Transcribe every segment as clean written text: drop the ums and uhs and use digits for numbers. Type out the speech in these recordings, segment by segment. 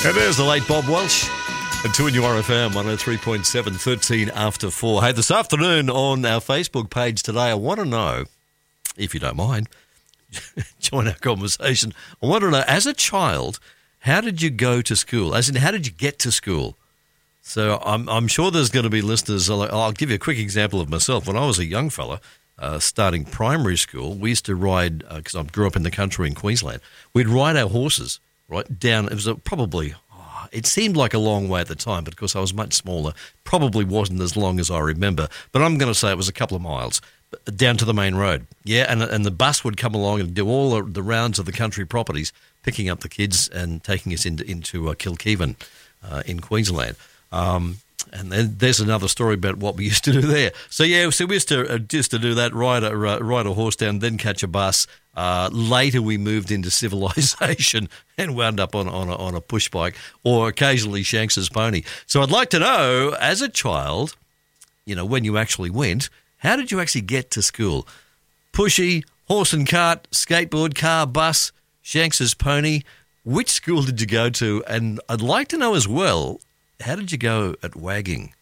It is the late Bob Welsh at 2NURFM 103.7, 13 after 4. Hey, this afternoon on our Facebook page today, I want to know, if you don't mind, join our conversation. I want to know, as a child, how did you go to school? As in, how did you get to school? So I'm sure there's going to be listeners. I'll give you a quick example of myself. When I was a young fella, starting primary school, we used to ride, because I grew up in the country in Queensland, we'd ride our horses right down. It was it seemed like a long way at the time, but because I was much smaller, probably wasn't as long as I remember. But I'm going to say it was a couple of miles down to the main road. Yeah, and the bus would come along and do all the rounds of the country properties, picking up the kids and taking us into Kilkivan in Queensland. And then there's another story about what we used to do there. So we used to do that, ride a horse down, then catch a bus. Later we moved into civilization and wound up on a push bike or occasionally Shanks's pony. So I'd like to know, as a child, when you actually went, how did you actually get to school? Pushy, horse and cart, skateboard, car, bus, Shanks's pony. Which school did you go to? And I'd like to know as well, how did you go at wagging?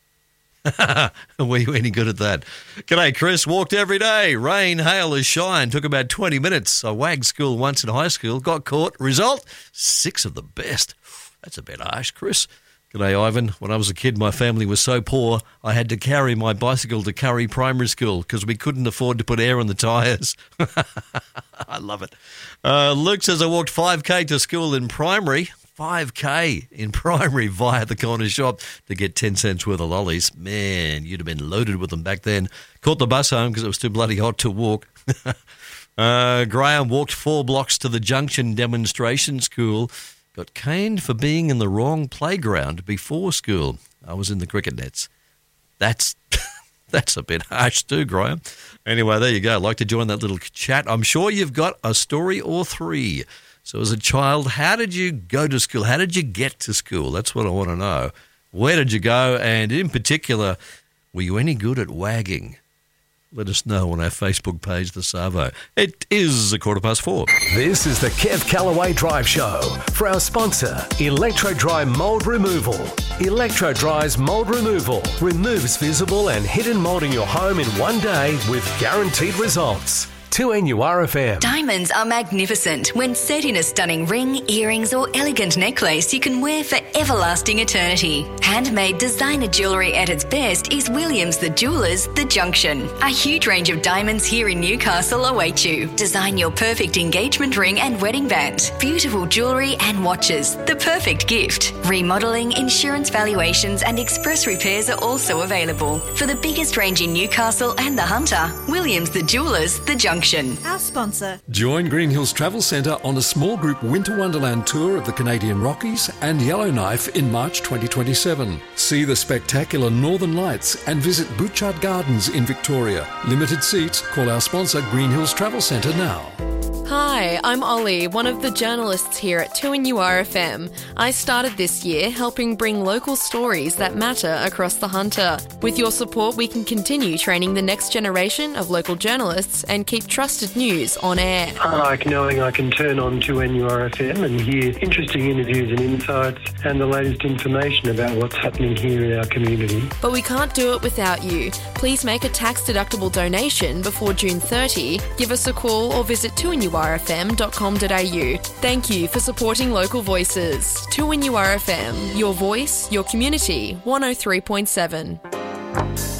Were you any good at that? G'day, Chris. Walked every day. Rain, hail or shine. Took about 20 minutes. I wagged school once in high school. Got caught. Result, 6 of the best. That's a bit harsh, Chris. G'day, Ivan. When I was a kid, my family was so poor, I had to carry my bicycle to Curry Primary School because we couldn't afford to put air on the tyres. I love it. Luke says I walked 5K to school in primary. 5K in primary via the corner shop to get 10 cents worth of lollies. Man, you'd have been loaded with them back then. Caught the bus home because it was too bloody hot to walk. Graham walked 4 blocks to the Junction Demonstration School. Got caned for being in the wrong playground before school. I was in the cricket nets. That's a bit harsh too, Graham. Anyway, there you go. I'd like to join that little chat. I'm sure you've got a story or 3. So as a child, how did you go to school? How did you get to school? That's what I want to know. Where did you go? And in particular, were you any good at wagging? Let us know on our Facebook page, The Savo. It is 4:15. This is the Kev Callaway Drive Show for our sponsor, Electro Dry Mold Removal. Electro Dry's Mold Removal removes visible and hidden mold in your home in one day with guaranteed results. 2NURFM. Diamonds are magnificent when set in a stunning ring, earrings or elegant necklace you can wear for everlasting eternity. Handmade designer jewellery at its best is Williams the Jewellers, The Junction. A huge range of diamonds here in Newcastle await you. Design your perfect engagement ring and wedding band. Beautiful jewellery and watches. The perfect gift. Remodelling, insurance valuations and express repairs are also available. For the biggest range in Newcastle and the Hunter, Williams the Jewellers, The Junction. Our sponsor. Join Green Hills Travel Centre on a small group Winter Wonderland tour of the Canadian Rockies and Yellowknife in March 2027. See the spectacular Northern Lights and visit Butchart Gardens in Victoria. Limited seats. Call our sponsor Green Hills Travel Centre now. Hi, I'm Ollie, one of the journalists here at 2NURFM. I started this year helping bring local stories that matter across the Hunter. With your support, we can continue training the next generation of local journalists and keep trusted news on air. I like knowing I can turn on 2NURFM and hear interesting interviews and insights and the latest information about what's happening here in our community. But we can't do it without you. Please make a tax-deductible donation before June 30. Give us a call or visit 2NURFM.com.au. Thank you for supporting local voices. 2NURFM, your voice, your community, 103.7.